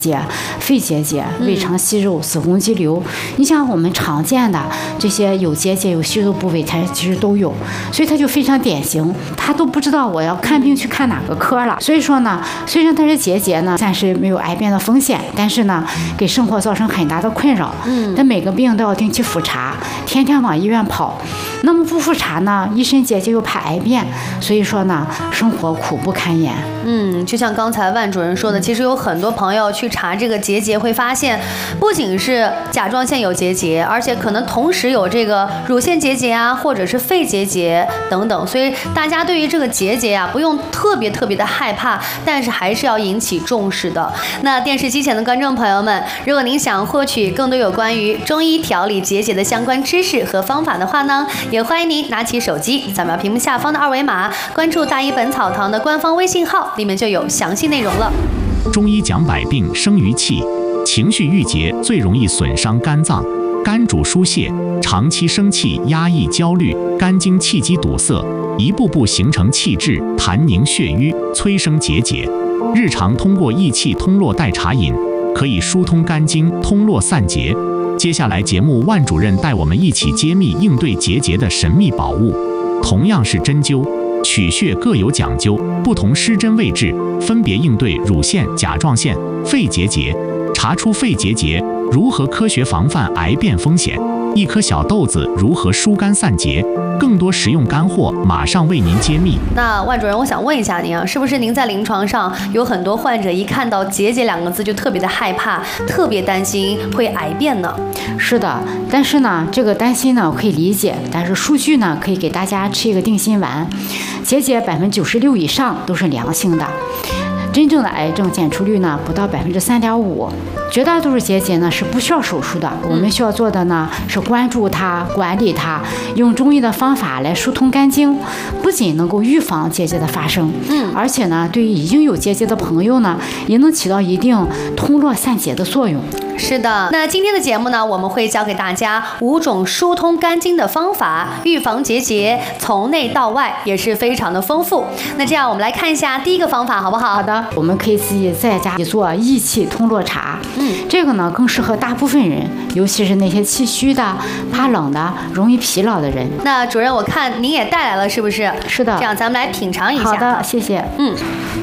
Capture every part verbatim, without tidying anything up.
结、肺结节、胃肠息肉、子宫肌瘤，你像我们常见的这些有结节、有息肉部位，它其实都有，所以它就非常典型，他都不知道我要看病去看哪个科了。所以说呢，虽然它是结节呢，暂时没有癌变的风险，但是呢，给生活造成很大的困扰。嗯，但每个病都要定期复查，天天往医院跑。那么不复查呢，一身结节又怕癌变，所以说呢，生活苦不堪言。 嗯，就像刚才万主任说的，其实有很多朋友去查这个结节，会发现不仅是甲状腺有结节，而且可能同时有这个乳腺结节啊，或者是肺结节等等。所以大家对于这个结节啊，不用特别特别的害怕，但是还是要引起重视的。那电视机前的观众朋友们，如果您想获取更多有关于中医调理结节的相关知识和方法的话呢，也欢迎您拿起手机，扫描屏幕下方的二维码，关注大医本草堂的官方微信号，里面就有详细内容了。 中医讲百病生于气，情绪郁结最容易损伤肝脏，肝主疏泄，长期生气、压抑、焦虑，肝经气机堵塞，一步步形成气滞、痰凝血瘀，催生结节。日常通过益气通络代茶饮，可以疏通肝经，通络散结。接下来节目，万主任带我们一起揭秘应对结节的神秘宝物。同样是针灸，取穴各有讲究，不同施针位置，分别应对乳腺、甲状腺、肺结节。查出肺结节，如何科学防范癌变风险？一颗小豆子如何疏肝散结？更多实用干货马上为您揭秘。 那万主任，我想问一下您啊，是不是您在临床上有很多患者一看到结节两个字就特别的害怕，特别担心会癌变呢？ 是的，但是呢，这个担心呢我可以理解，但是数据呢可以给大家吃一个定心丸，结节百分之九十六以上都是良性的。真正的癌症检出率呢不到百分之三点五，绝大多数结节呢是不需要手术的。我们需要做的呢是关注它、管理它，用中医的方法来疏通肝经，不仅能够预防结节的发生，嗯，而且呢对于已经有结节的朋友呢，也能起到一定通络散结的作用。 是的，那今天的节目呢，我们会教给大家五种疏通肝经的方法，预防结节，从内到外也是非常的丰富。那这样我们来看一下第一个方法，好不好？ 好的，我们可以自己在家做益气通络茶。嗯，这个呢更适合大部分人，尤其是那些气虚的、怕冷的、容易疲劳的人。 那主任，我看您也带来了，是不是？ 是的。 这样咱们来品尝一下。 好的，谢谢。 嗯。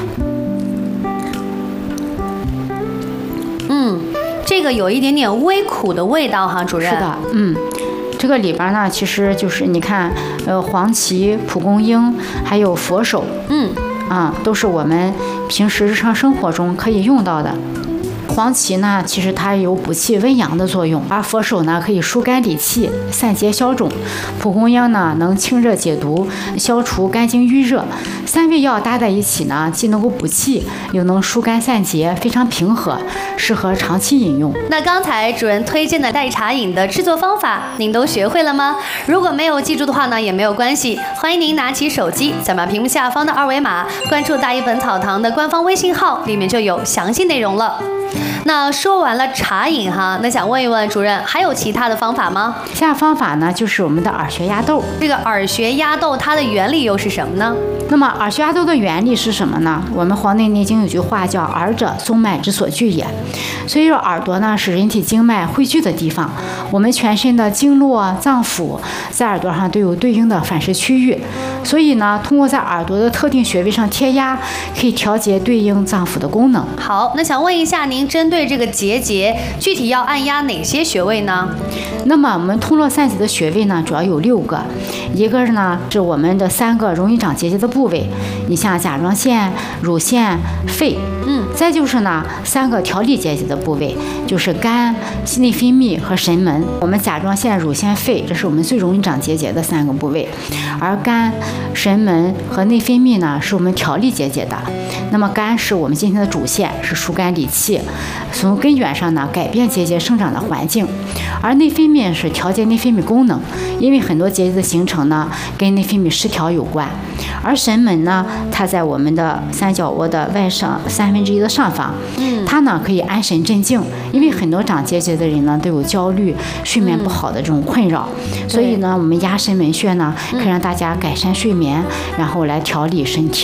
嗯。这个有一点点微苦的味道哈，主任。 是的，嗯，这个里边呢，其实就是你看，呃，黄芪、蒲公英，还有佛手，嗯，啊，都是我们平时日常生活中可以用到的。黄芪呢，其实它有补气温阳的作用，而佛手呢可以疏肝理气、散结消肿，蒲公英呢能清热解毒、消除肝经郁热。三味药搭在一起呢，既能够补气，又能疏肝散结，非常平和，适合长期饮用。 那刚才主任推荐的代茶饮的制作方法，您都学会了吗？如果没有记住的话呢，也没有关系，欢迎您拿起手机，扫描屏幕下方的二维码，关注大医本草堂的官方微信号，里面就有详细内容了。那说完了茶饮哈，那想问一问主任，还有其他的方法吗？ 下方法呢，就是我们的耳穴压豆。 这个耳穴压豆它的原理又是什么呢？ 那么耳穴压豆的原理是什么呢？我们《黄帝内经》有句话叫“耳者，宗脉之所聚也”，所以说耳朵呢是人体经脉汇聚的地方。我们全身的经络、脏腑在耳朵上都有对应的反射区域，所以呢，通过在耳朵的特定穴位上贴压，可以调节对应脏腑的功能。 好，那想问一下，您针对这个结节，具体要按压哪些穴位呢？ 那么我们通络散结的穴位呢，主要有六个，一个呢是我们的三个容易长结节的部位，你像甲状腺、乳腺、肺，嗯，再就是呢三个调理结节的部位，就是肝、内分泌和神门。我们甲状腺、乳腺、肺，这是我们最容易长结节的三个部位，而肝、神门和内分泌呢，是我们调理结节的。那么肝是我们今天的主线，是疏肝理气，从根源上呢改变结节生长的环境，而内分泌是调节内分泌功能，因为很多结节的形成呢跟内分泌失调有关。而神门呢，它在我们的三角窝的外上三分之一的上方，嗯，它呢可以安神镇静，因为很多长结节的人呢都有焦虑、睡眠不好的这种困扰，嗯、所以呢，我们压神门穴呢，可以让大家改善睡眠，然后来调理身体。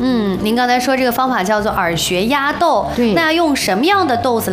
嗯，您刚才说这个方法叫做耳穴压豆， 对， 那要用什么样的豆子